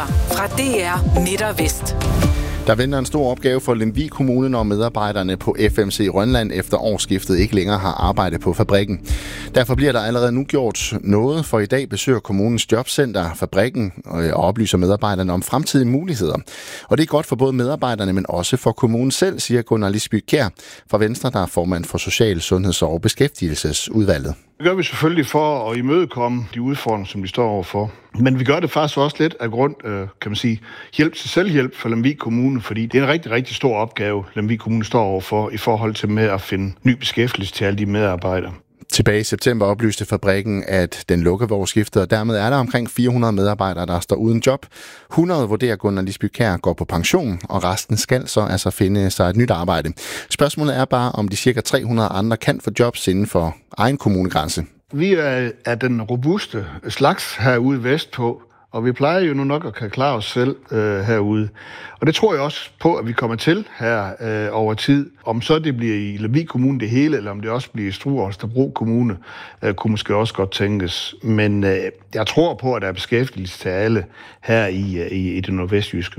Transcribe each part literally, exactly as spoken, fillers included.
fra D R Midt og Vest. Der venter en stor opgave for Lemvig Kommune, når medarbejderne på F M C Rønland efter årsskiftet ikke længere har arbejdet på fabrikken. Derfor bliver der allerede nu gjort noget, for i dag besøger kommunens jobcenter fabrikken og oplyser medarbejderne om fremtidige muligheder. Og det er godt for både medarbejderne, men også for kommunen selv, siger Gunnar Lisby Kjær fra Venstre, der er formand for Social-, Sundheds- og Beskæftigelsesudvalget. Det gør vi selvfølgelig for at imødekomme de udfordringer, som vi står overfor. Men vi gør det faktisk også lidt af grund, kan man sige, hjælp til selvhjælp for Lemvig Kommune, fordi det er en rigtig, rigtig stor opgave, Lemvig Kommune står overfor i forhold til med at finde ny beskæftigelse til alle de medarbejdere. Tilbage i september oplyste fabrikken, at den lukker ved årsskiftet, og dermed er der omkring fire hundrede medarbejdere, der står uden job. hundrede vurderer Gunnar Lisby Kjær går på pension, og resten skal så altså finde sig et nyt arbejde. Spørgsmålet er bare, om de cirka tre hundrede andre kan få jobs inden for egen kommunegrænse. Vi er, er den robuste slags herude vestpå, og vi plejer jo nu nok at kan klare os selv øh, herude. Og det tror jeg også på, at vi kommer til her øh, over tid. Om så det bliver i Lemvig Kommune det hele, eller om det også bliver i Struer og Holstebro Kommune, øh, kunne måske også godt tænkes. Men øh, jeg tror på, at der er beskæftigelse til alle her i, i, i det nordvestjyske.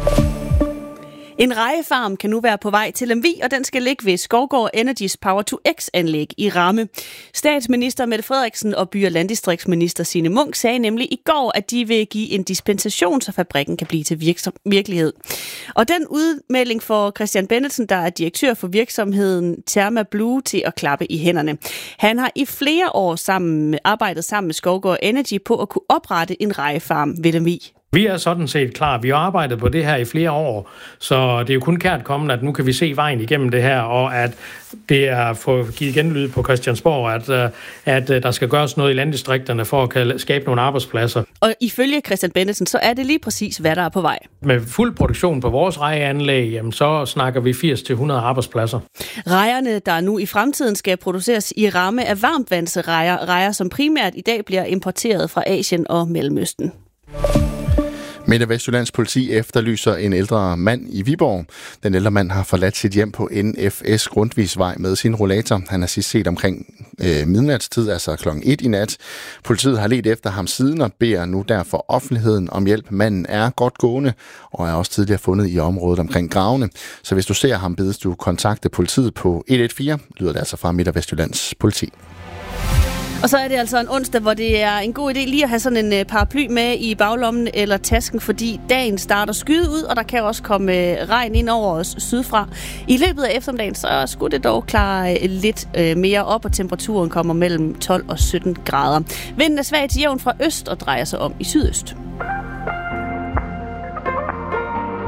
En rejefarm kan nu være på vej til Lemvig, og den skal ligge ved Skovgaard Energys Power to X-anlæg i Ramme. Statsminister Mette Frederiksen og by- og landdistriktsminister Signe Munk sagde nemlig i går, at de vil give en dispensation, så fabrikken kan blive til virkelighed. Og den udmelding får Christian Bennetsen, der er direktør for virksomheden Therma Blue, til at klappe i hænderne. Han har i flere år sammen, arbejdet sammen med Skovgaard Energy på at kunne oprette en rejefarm ved Lemvig. Vi er sådan set klar. Vi har arbejdet på det her i flere år, så det er jo kun kært kommende, at nu kan vi se vejen igennem det her, og at det er for givet genlyd på Christiansborg, at, at der skal gøres noget i landdistrikterne for at kan skabe nogle arbejdspladser. Og ifølge Christian Bennetsen, så er det lige præcis, hvad der er på vej. Med fuld produktion på vores rejeanlæg, jamen, så snakker vi firs til hundrede arbejdspladser. Rejerne, der nu i fremtiden skal produceres i Ramme, er varmtvandsrejer, rejer, som primært i dag bliver importeret fra Asien og Mellemøsten. Midt- og Vestjyllands politi efterlyser en ældre mand i Viborg. Den ældre mand har forladt sit hjem på N F S Grundtvigsvej med sin rollator. Han er sidst set omkring øh, midnatstid, altså klokken et i nat. Politiet har ledt efter ham siden og beder nu derfor offentligheden om hjælp. Manden er godt gående og er også tidligere fundet i området omkring gravene. Så hvis du ser ham, bedes du kontakte politiet på et et fire, lyder det altså fra Midt- og Vestjyllands politi. Og så er det altså en onsdag, hvor det er en god idé lige at have sådan en paraply med i baglommen eller tasken, fordi dagen starter skyde ud, og der kan også komme regn ind over os sydfra. I løbet af eftermiddagen, så skulle det dog klare lidt mere op, og temperaturen kommer mellem tolv og sytten grader. Vinden er svag til jævn fra øst og drejer sig om i sydøst.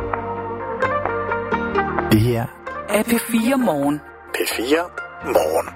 Det her er P fire Morgen. P fire Morgen.